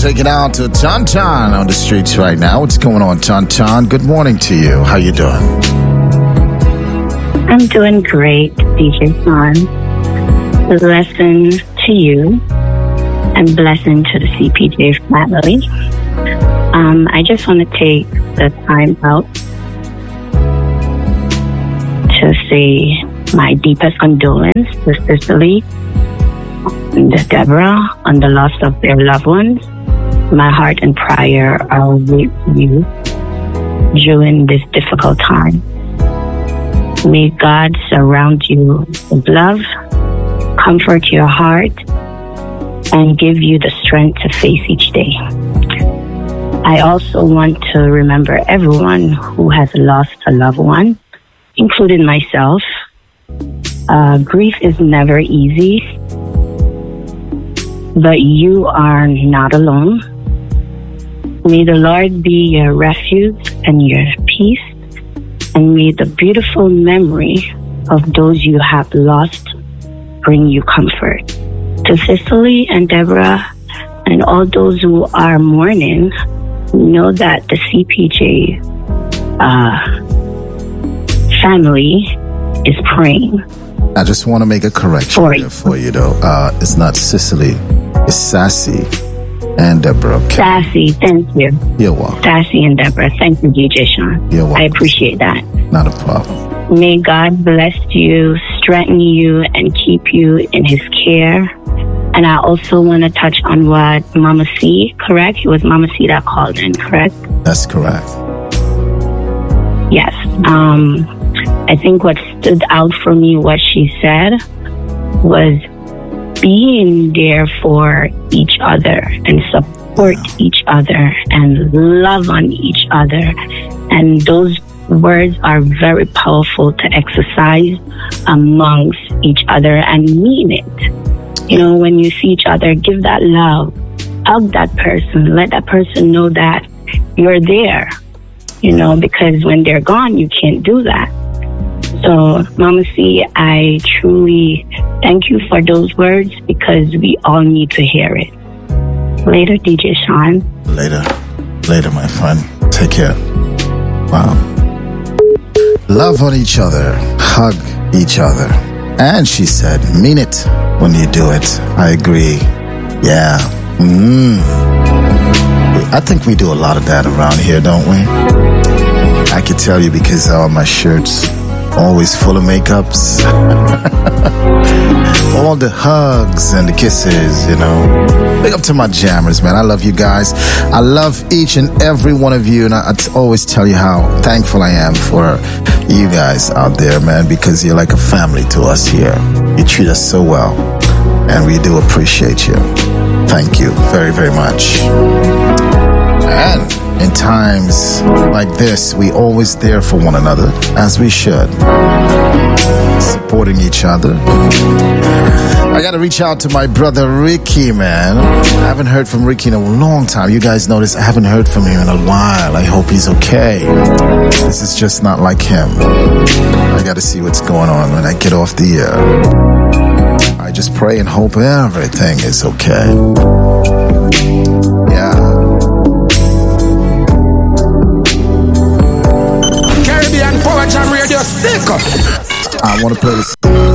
take it out to Chan Chan on the streets right now. What's going on, Chan Chan? Good morning to you. How you doing? I'm doing great, DJ Sean. Blessing to you and blessing to the CPJ family. I just want to take the time out to say my deepest condolence to Cicely and Deborah on the loss of their loved ones. My heart and prayer are with you during this difficult time. May God surround you with love, comfort your heart, and give you the strength to face each day. I also want to remember everyone who has lost a loved one, including myself. Grief is never easy, but you are not alone. May the Lord be your refuge and your peace, and may the beautiful memory of those you have lost bring you comfort. To Cicely and Deborah and all those who are mourning, know that the CPJ family is praying. I just want to make a correction for you, though. It's not Cicely, it's Sassy and Deborah. Okay? Sassy, thank you. You're welcome. Sassy and Deborah, thank you, DJ Sean. You're welcome. I appreciate that. Not a problem. May God bless you, strengthen you, and keep you in His care. And I also want to touch on what Mama C, correct? It was Mama C that called in, correct? That's correct. Yes. I think what stood out for me, what she said, was being there for each other and support each other and love on each other. And those words are very powerful to exercise amongst each other and mean it. You know, when you see each other, give that love, hug that person, let that person know that you're there, you know, because when they're gone, you can't do that. So, Mama C, I truly thank you for those words because we all need to hear it. Later, DJ Sean. Later, my friend. Take care. Wow. Love on each other, hug each other. And she said, mean it when you do it. I agree. Yeah. I think we do a lot of that around here, don't we? I can tell you because all my shirts always full of makeups. All the hugs and the kisses, you know. Big up to my jammers, man. I love you guys. I love each and every one of you. And I always tell you how thankful I am for you guys out there, man, because you're like a family to us here. You treat us so well. And we do appreciate you. Thank you very, very much. And in times like this, we always there for one another, as we should. Supporting each other. I gotta reach out to my brother Ricky, man. I haven't heard from Ricky in a long time. You guys notice I haven't heard from him in a while. I hope he's okay. This is just not like him. I gotta see what's going on when I get off the air. I just pray and hope everything is okay. Yeah. Caribbean Power Jam Radio, sick up. I want to play this.